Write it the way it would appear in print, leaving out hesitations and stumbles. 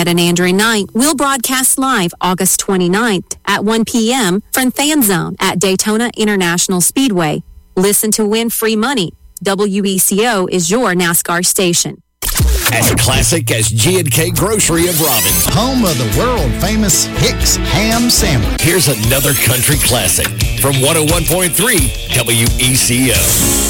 Ed and Andrea Knight will broadcast live August 29th at 1 p.m. from Fan Zone at Daytona International Speedway. Listen to win free money. WECO is your NASCAR station. As classic as G&K Grocery of Robbins, home of the world-famous Hicks Ham Sandwich. Here's another country classic from 101.3 WECO.